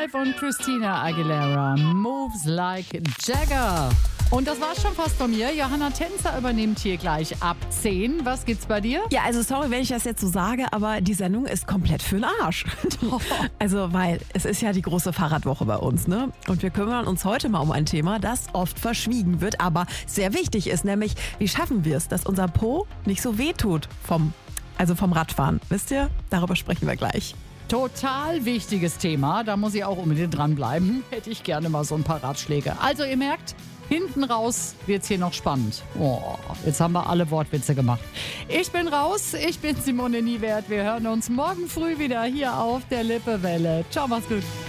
5 und Christina Aguilera. Moves like Jagger. Und das war's schon fast von mir. Johanna Tänzer übernimmt hier gleich ab 10. Was gibt's bei dir? Ja, also sorry, wenn ich das jetzt so sage, aber die Sendung ist komplett für'n Arsch. Also, weil es ist ja die große Fahrradwoche bei uns, ne? Und wir kümmern uns heute mal um ein Thema, das oft verschwiegen wird, aber sehr wichtig ist, nämlich wie schaffen wir es, dass unser Po nicht so wehtut vom Radfahren. Wisst ihr? Darüber sprechen wir gleich. Total wichtiges Thema. Da muss ich auch unbedingt dranbleiben. Hätte ich gerne mal so ein paar Ratschläge. Also ihr merkt, hinten raus wird's hier noch spannend. Oh, jetzt haben wir alle Wortwitze gemacht. Ich bin raus. Ich bin Simone Niewert. Wir hören uns morgen früh wieder hier auf der Lippewelle. Ciao, mach's gut.